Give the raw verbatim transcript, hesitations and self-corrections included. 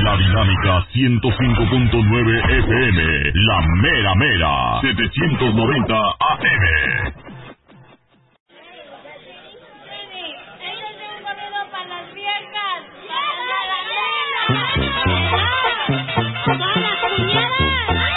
La Dinámica ciento cinco punto nueve F M, La Mera Mera, setecientos noventa A M. ¡Para las viejas!